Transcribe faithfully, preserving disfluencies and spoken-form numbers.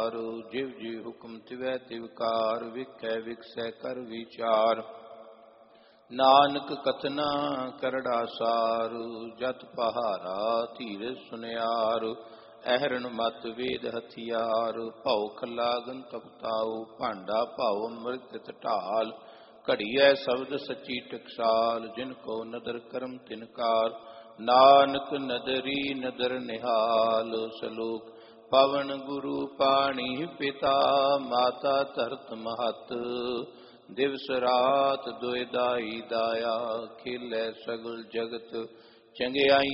ਜਿਵ ਜੀ ਹੁਕਮ ਤਿਵੈ ਤਿਵਕਾਰ ਵਿਖੈ ਵਿਕਸੈ ਕਰ ਵਿਚਾਰ। ਨਾਨਕ ਕਥਨਾ ਕਰੜਾ ਸਾਰ ਜਤ ਪਹਾਰਾ ਧੀਰ ਸੁਨਿਆਰ। ਅਹਰਣ ਮਤ ਵੇਦ ਹਥਿਆਰ ਭਉ ਖਲਾਗਨ ਤਪਤਾਉ ਭਾਂਡਾ ਭਾਉ ਅੰਮ੍ਰਿਤ ਢਾਲ। ਘੜੀਐ ਸ਼ਬਦ ਸੱਚੀ ਟਕਸਾਲ ਜਿਨ ਕੋ ਨਦਰ ਕਰਮ ਤਿਨਕਾਰ। ਨਾਨਕ ਨਦਰੀ ਨਦਰ ਨਿਹਾਲ ਸਲੋਕ ਪਵਨ ਗੁਰੂ ਪਾਣੀ ਪਿਤਾ ਮਾਤਾ ਧਰਤ ਮਹਤ। ਦਿਵਸ ਰਾਤ ਦੁਇ ਦਾਈ ਦਾਇਆ ਖੇਲੇ ਸਗਲ ਜਗਤ ਚੰਗਿਆਈ